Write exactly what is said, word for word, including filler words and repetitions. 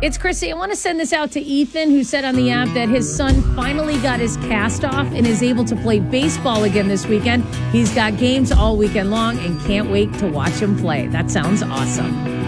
It's Chrissy. I want to send this out to Ethan, who said on the app that his son finally got his cast off and is able to play baseball again this weekend. He's got games all weekend long and can't wait to watch him play. That sounds awesome.